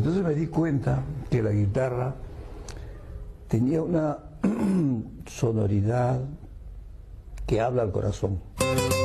entonces me di cuenta que la guitarra tenía una sonoridad que habla al corazón.